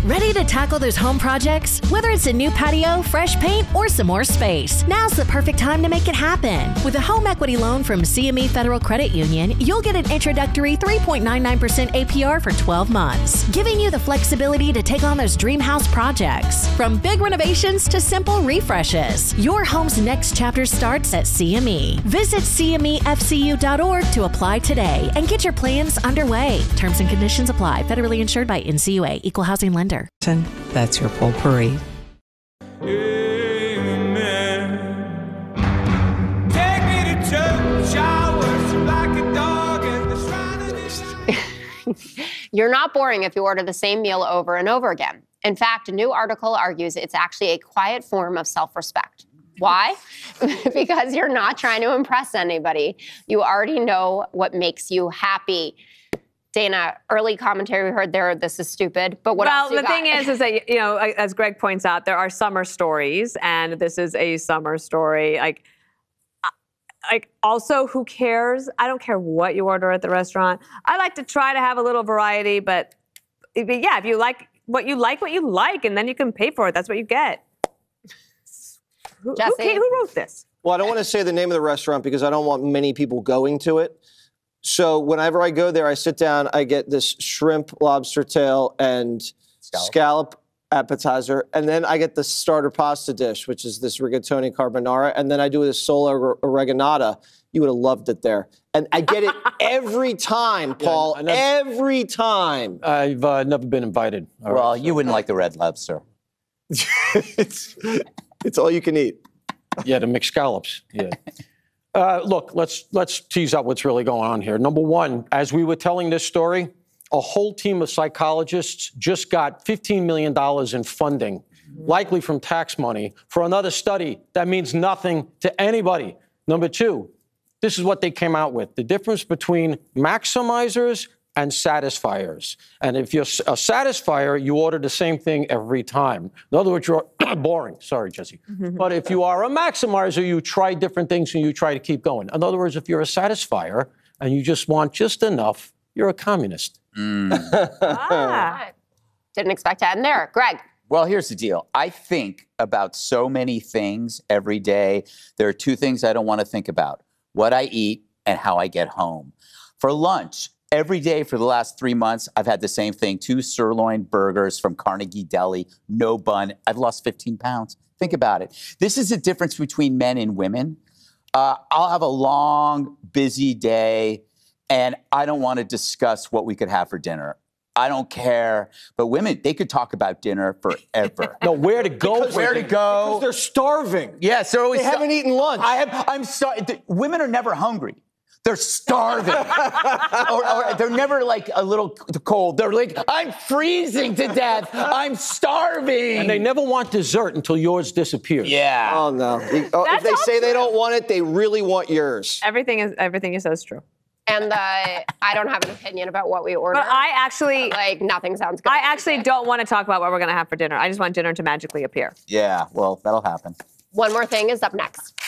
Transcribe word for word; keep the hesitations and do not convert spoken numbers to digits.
Ready to tackle those home projects? Whether it's a new patio, fresh paint, or some more space, now's the perfect time to make it happen. With a home equity loan from C M E Federal Credit Union, you'll get an introductory three point nine nine percent A P R for twelve months, giving you the flexibility to take on those dream house projects. From big renovations to simple refreshes, your home's next chapter starts at C M E. Visit C M E F C U dot org to apply today and get your plans underway. Terms and conditions apply. Federally insured by N C U A. Equal housing lender. That's your full parade. Amen. Take me to church, I worship like a dog at the shrine of the... You're not boring if you order the same meal over and over again. In fact, a new article argues it's actually a quiet form of self-respect. Why? Because you're not trying to impress anybody. You already know what makes you happy. Dana, early commentary we heard there, this is stupid, but what well, else you the got? thing is, is that, you know, as Greg points out, there are summer stories, and this is a summer story. Like, like also, who cares? I don't care what you order at the restaurant. I like to try to have a little variety, but, but yeah, if you like what you like, what you like, and then you can pay for it. That's what you get. Who, Jesse? who, who wrote this? Well, I don't want to say the name of the restaurant because I don't want many people going to it. So whenever I go there, I sit down, I get this shrimp, lobster tail, and scallop. scallop appetizer. And then I get the starter pasta dish, which is this rigatoni carbonara. And then I do this solo oreganata. You would have loved it there. And I get it every time, Paul, yeah, never, every time. I've uh, never been invited. All well, right, so. You wouldn't like the Red Lobster. it's, it's all you can eat. Yeah, the mixed scallops, yeah. Uh, look, let's let's tease out what's really going on here. Number one, as we were telling this story, a whole team of psychologists just got fifteen million dollars in funding, likely from tax money, for another study that means nothing to anybody. Number two, this is what they came out with. The difference between maximizers and satisfiers. And if you're a satisfier, you order the same thing every time. In other words, you're boring. Sorry, Jesse. But if you are a maximizer, you try different things and you try to keep going. In other words, if you're a satisfier and you just want just enough, you're a communist. Mm. ah. Didn't expect to end there. Greg. Well, here's the deal. I think about so many things every day. There are two things I don't want to think about: what I eat and how I get home. For lunch, every day for the last three months, I've had the same thing: two sirloin burgers from Carnegie Deli, no bun. I've lost fifteen pounds. Think about it. This is the difference between men and women. Uh, I'll have a long, busy day, and I don't want to discuss what we could have for dinner. I don't care. But women, they could talk about dinner forever. No, where to go? Because where to go? Because they're starving. Yes, they're always. They haven't eaten lunch. I have. I'm sorry. Women are never hungry. They're starving. or, or they're never like a little cold. They're like, I'm freezing to death. I'm starving. And they never want dessert until yours disappears. Yeah. Oh, no. Oh, if they say true. They don't want it, they really want yours. Everything is everything you say is true. And uh, I don't have an opinion about what we order. But I actually... Like, nothing sounds good. I actually don't want to talk about what we're going to have for dinner. I just want dinner to magically appear. Yeah, well, that'll happen. One more thing is up next.